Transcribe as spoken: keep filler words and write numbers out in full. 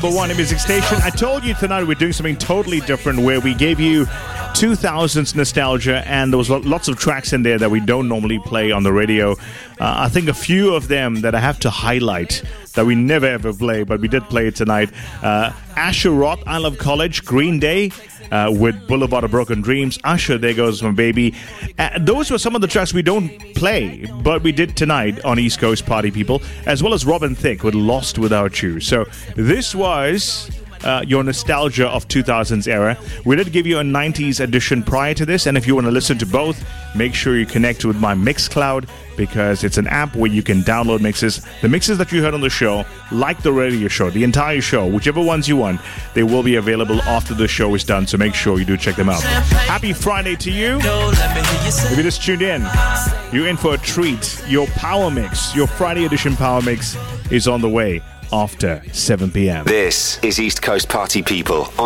Number one music station. I told you tonight we're doing something totally different where we gave you two thousands nostalgia, and there was lots of tracks in there that we don't normally play on the radio. Uh, I think a few of them that I have to highlight that we never ever play, but we did play it tonight. Uh, Asher Roth, I Love College, Green Day, Uh, with Boulevard of Broken Dreams, Usher, There Goes My Baby. Uh, those were some of the tracks we don't play, but we did tonight on East Coast Party People, as well as Robin Thicke with Lost Without You. So this was uh, your nostalgia of two thousands era. We did give you a nineties edition prior to this, and if you want to listen to both, make sure you connect with my Mixcloud, because it's an app where you can download mixes. The mixes that you heard on the show, like the radio show, the entire show, whichever ones you want, they will be available after the show is done, so make sure you do check them out. Happy Friday to you. If you just tuned in, you're in for a treat. Your Power Mix, your Friday edition Power Mix is on the way after seven p.m. This is East Coast Party People.